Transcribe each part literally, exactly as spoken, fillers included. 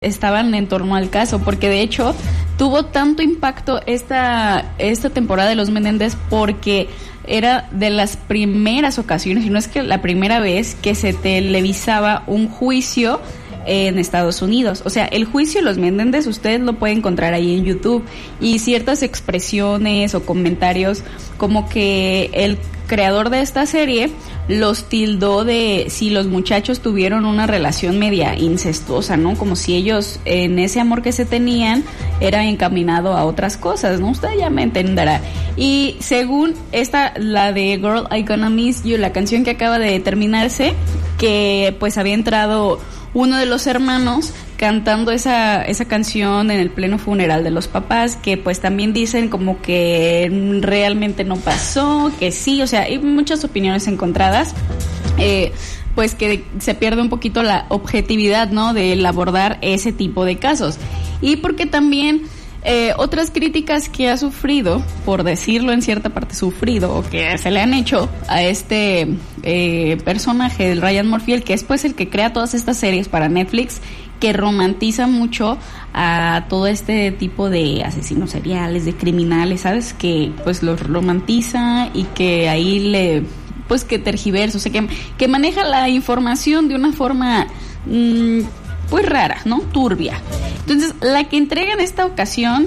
estaban en torno al caso, porque de hecho tuvo tanto impacto esta, esta temporada de Los Menéndez porque era de las primeras ocasiones, y no es que la primera vez, que se televisaba un juicio en Estados Unidos. O sea, el juicio de Los Menéndez ustedes lo pueden encontrar ahí en YouTube, y ciertas expresiones o comentarios como que el creador de esta serie los tildó de si los muchachos tuvieron una relación media incestuosa, ¿no? Como si ellos, en ese amor que se tenían, era encaminado a otras cosas, ¿no? Usted ya me entenderá. Y según esta, la de Girl I Gonna Miss You, la canción que acaba de terminarse, que pues había entrado uno de los hermanos cantando esa esa canción en el pleno funeral de los papás, que pues también dicen como que realmente no pasó, que sí, o sea, hay muchas opiniones encontradas, eh, pues que se pierde un poquito la objetividad, ¿no?, de abordar ese tipo de casos. Y porque también eh, otras críticas que ha sufrido, por decirlo en cierta parte sufrido, o que se le han hecho a este eh, personaje del Ryan Murphy, el que es pues el que crea todas estas series para Netflix, que romantiza mucho a todo este tipo de asesinos seriales, de criminales, ¿sabes? Que pues los romantiza y que ahí le, pues que tergiversa, o sea, que, que maneja la información de una forma mmm, pues rara, ¿no? Turbia. Entonces, la que entrega en esta ocasión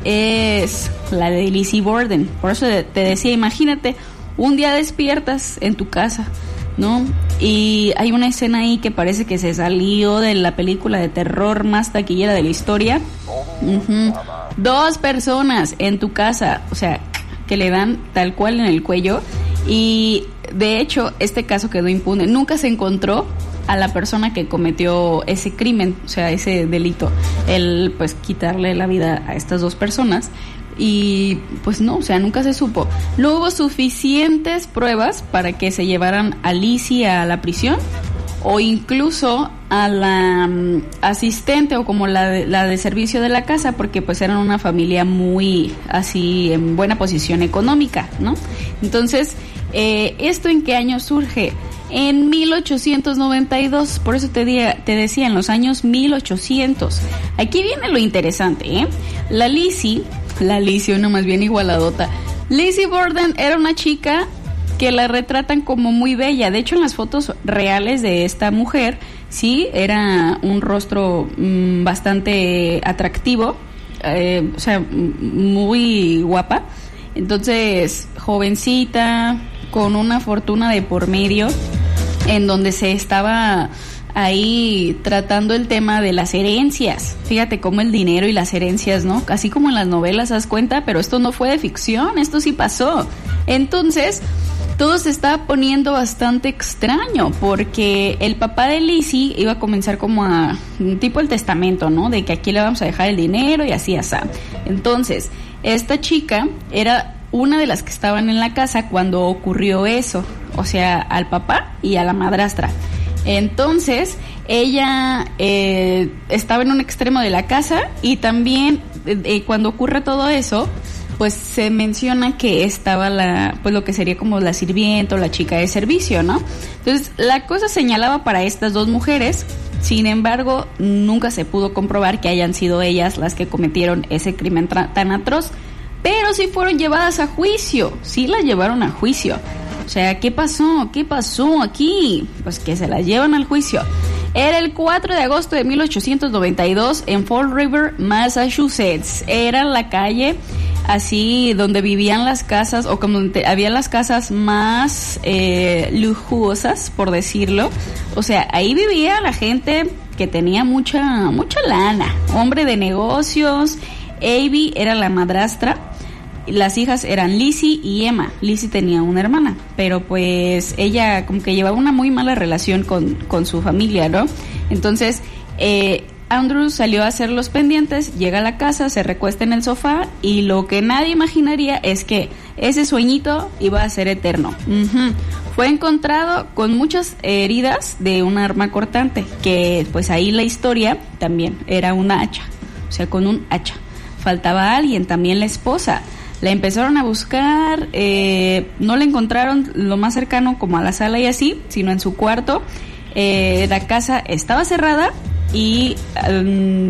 es la de Lizzie Borden. Por eso te decía, imagínate, un día despiertas en tu casa, ¿no? Y hay una escena ahí que parece que se salió de la película de terror más taquillera de la historia. Uh-huh. Dos personas en tu casa, o sea, que le dan tal cual en el cuello. Y de hecho, este caso quedó impune. Nunca se encontró a la persona que cometió ese crimen, o sea, ese delito, el pues quitarle la vida a estas dos personas. Y pues no, o sea, nunca se supo. No hubo suficientes pruebas para que se llevaran a Lizzie a la prisión, o incluso a la um, asistente, o como la de, la de servicio de la casa, porque pues eran una familia muy así en buena posición económica, ¿no? Entonces, eh, ¿esto en qué año surge? En mil ochocientos noventa y dos, por eso te, di, te decía, en los años mil ochocientos. Aquí viene lo interesante, ¿eh? La Lizzie, la Lizzie, una más bien igualadota. Lizzie Borden era una chica que la retratan como muy bella. De hecho, en las fotos reales de esta mujer, sí, era un rostro mmm, bastante atractivo, eh, o sea, muy guapa. Entonces, jovencita, con una fortuna de por medio, en donde se estaba ahí tratando el tema de las herencias. Fíjate cómo el dinero y las herencias, ¿no? Así como en las novelas, ¿das cuenta? Pero esto no fue de ficción, esto sí pasó. Entonces, todo se estaba poniendo bastante extraño, porque el papá de Lizzie iba a comenzar como a un tipo el testamento, ¿no? De que aquí le vamos a dejar el dinero y así, así. Entonces, esta chica era una de las que estaban en la casa cuando ocurrió eso, o sea, al papá y a la madrastra. Entonces, ella eh, estaba en un extremo de la casa, y también eh, cuando ocurre todo eso, pues se menciona que estaba la, pues lo que sería como la sirvienta o la chica de servicio, ¿no? Entonces, la cosa señalaba para estas dos mujeres. Sin embargo, nunca se pudo comprobar que hayan sido ellas las que cometieron ese crimen tra- tan atroz. Pero sí fueron llevadas a juicio, sí las llevaron a juicio. O sea, ¿qué pasó? ¿Qué pasó aquí? Pues que se las llevan al juicio. Era el cuatro de agosto de mil ochocientos noventa y dos en Fall River, Massachusetts. Era la calle así donde vivían las casas, o como donde había las casas más eh, lujosas, por decirlo. O sea, ahí vivía la gente que tenía mucha, mucha lana, hombre de negocios. Abby era la madrastra. Las hijas eran Lizzie y Emma. Lizzie tenía una hermana, pero pues ella como que llevaba una muy mala relación con, con su familia, ¿no? Entonces, eh, Andrew salió a hacer los pendientes, llega a la casa, se recuesta en el sofá, y lo que nadie imaginaría es que ese sueñito iba a ser eterno. Uh-huh. Fue encontrado con muchas heridas de un arma cortante, que pues ahí la historia también era una hacha, o sea, con un hacha. Faltaba alguien, también la esposa. La empezaron a buscar, eh, no la encontraron lo más cercano como a la sala y así, sino en su cuarto. Eh, la casa estaba cerrada, y um,